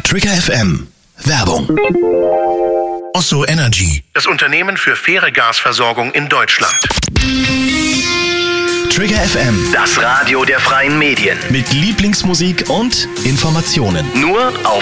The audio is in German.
Trigger FM. Werbung. Osso Energy, das Unternehmen für faire Gasversorgung in Deutschland. Trigger FM. Das Radio der freien Medien. Mit Lieblingsmusik und Informationen. Nur auf